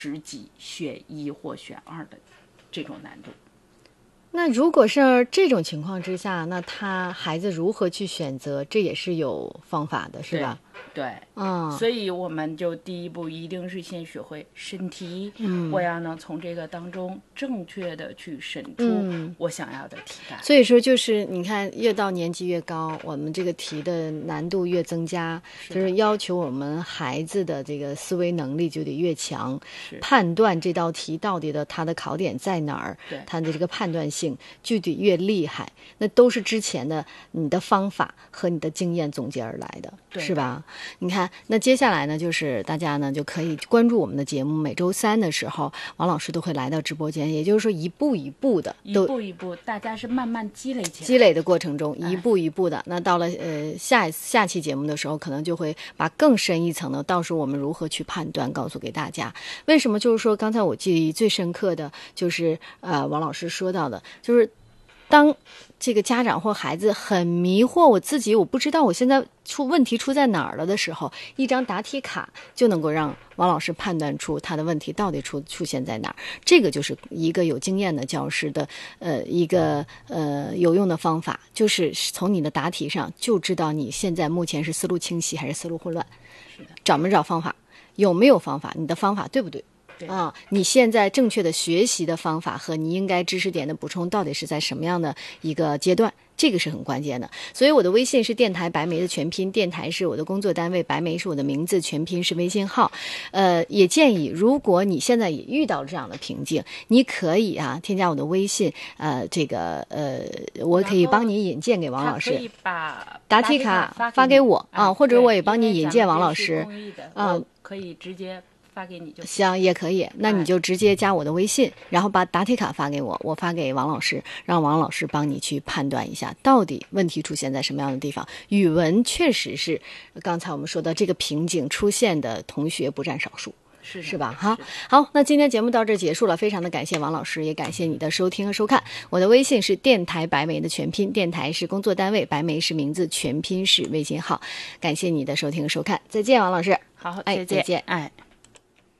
10级选1或选2的这种难度。 那如果是这种情况之下，那孩子如何去选择，这也是有方法的，是吧？ 对，所以我们就第一步一定是先学会审题，我要呢从这个当中正确的去审出我想要的题干。 所以说就是你看，越到年级越高，我们这个题的难度越增加，就是要求我们孩子的这个思维能力就得越强，判断这道题到底它的考点在哪儿，它的这个判断性就得越厉害。那都是之前的你的方法和你的经验总结而来的，是吧？你看，那接下来呢，就是大家呢就可以关注我们的节目，每周3的时候，王老师都会来到直播间，也就是说一步一步的， 一步一步，大家是慢慢积累起来， 积累的过程中，一步一步的。那到了下期节目的时候，可能就会把更深一层的，到时候我们如何去判断，告诉给大家。为什么？就是说，刚才我记忆最深刻的就是王老师说到的，就是当这个家长或孩子很迷惑，我不知道我现在问题出在哪儿了的时候，一张答题卡就能够让王老师判断出他的问题到底出现在哪儿。这个就是一个有经验的教师的一个有用的方法，就是从你的答题上就知道你现在目前是思路清晰还是思路混乱， 是的， 找没找方法，有没有方法，你的方法对不对？你现在正确的学习的方法和你应该知识点的补充到底是在什么样的一个阶段，这个是很关键的。所以我的微信是电台白梅的全拼，电台是我的工作单位，白梅是我的名字，全拼是微信号。也建议如果你现在也遇到这样的瓶颈，你可以添加我的微信，我可以帮你引荐给王老师， 可以把答题卡发给我或者我也帮你引荐王老师可以直接发给你就行，也可以。那你就直接加我的微信，然后把答题卡发给我，我发给王老师，让王老师帮你去判断一下到底问题出现在什么样的地方。语文确实是刚才我们说的这个瓶颈出现的同学不占少数，是吧？好，那今天节目到这儿结束了，非常的感谢王老师，也感谢你的收听和收看。我的微信是电台白梅的全拼，电台是工作单位，白梅是名字，全拼是微信号。感谢你的收听和收看，再见，王老师。 好， 再见。